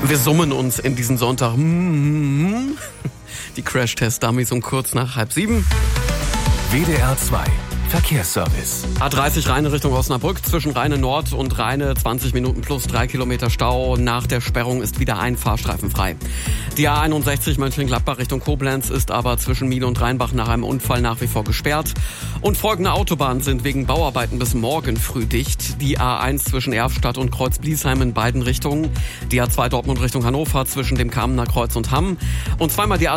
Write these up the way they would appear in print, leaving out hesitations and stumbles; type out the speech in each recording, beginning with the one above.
Wir summen uns in diesen Sonntag. Die Crash-Test-Dummies um kurz nach 6:30. WDR 2 Verkehrsservice. A30 Rheine Richtung Osnabrück, zwischen Rheine Nord und Rheine 20 Minuten plus 3 Kilometer Stau. Nach der Sperrung ist wieder ein Fahrstreifen frei. Die A61 Mönchengladbach Richtung Koblenz ist aber zwischen Miel und Rheinbach nach einem Unfall nach wie vor gesperrt. Und folgende Autobahnen sind wegen Bauarbeiten bis morgen früh dicht. Die A1 zwischen Erfstadt und Kreuz-Bliesheim in beiden Richtungen. Die A2 Dortmund Richtung Hannover zwischen dem Kamener Kreuz und Hamm. Und zweimal die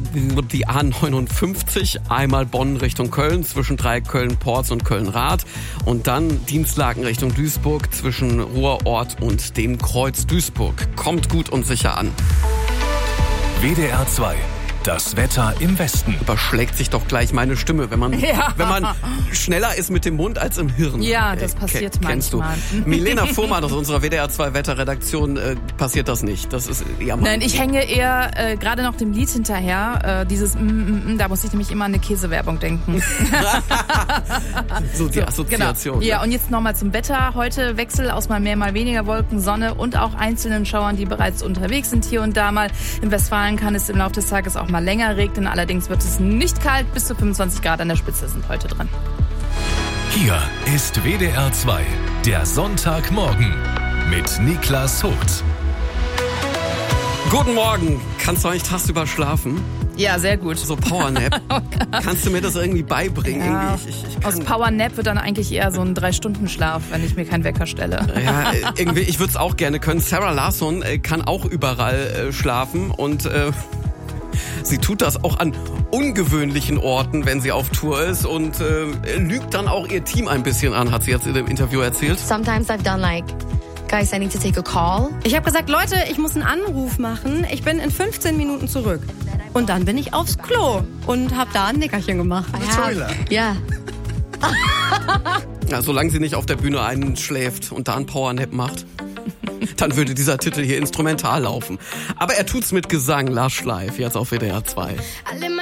A59, einmal Bonn Richtung Köln zwischen Köln-Porz und Köln-Rath. Und dann Dienstlaken Richtung Duisburg zwischen Ruhrort und dem Kreuz Duisburg. Kommt gut und sicher an. WDR 2. Das Wetter im Westen. Überschlägt sich doch gleich meine Stimme, wenn man schneller ist mit dem Mund als im Hirn. Ja, das passiert manchmal. Kennst du. Milena Fuhrmann aus unserer WDR 2 Wetterredaktion, passiert das nicht. Das ist eher mal. Nein, ich hänge eher gerade noch dem Lied hinterher. Dieses da muss ich nämlich immer an eine Käsewerbung denken. So die Assoziation. Genau. Ja, und jetzt nochmal zum Wetter. Heute Wechsel aus mal mehr, mal weniger Wolken, Sonne und auch einzelnen Schauern, die bereits unterwegs sind hier und da mal. In Westfalen kann es im Laufe des Tages auch mal länger regnen. Allerdings wird es nicht kalt. Bis zu 25 Grad an der Spitze sind heute dran. Hier ist WDR 2, der Sonntagmorgen mit Niklas Vogt. Guten Morgen. Kannst du eigentlich tagsüber schlafen? Ja, sehr gut. So Powernap. Kannst du mir das irgendwie beibringen? Ja, ich aus Powernap wird dann eigentlich eher so ein 3-Stunden-Schlaf, wenn ich mir keinen Wecker stelle. Ja, irgendwie, ich würde es auch gerne können. Sarah Larsson kann auch überall schlafen und sie tut das auch an ungewöhnlichen Orten, wenn sie auf Tour ist und lügt dann auch ihr Team ein bisschen an, hat sie jetzt in dem Interview erzählt. Sometimes I've done like, guys, I need to take a call. Ich habe gesagt, Leute, ich muss einen Anruf machen. Ich bin in 15 Minuten zurück. Und dann bin ich aufs Klo und habe da ein Nickerchen gemacht. Ja. Ja, solange sie nicht auf der Bühne einschläft und da einen Powernap macht, dann würde dieser Titel hier instrumental laufen. Aber er tut's mit Gesang, Lush Live, jetzt auf WDR 2.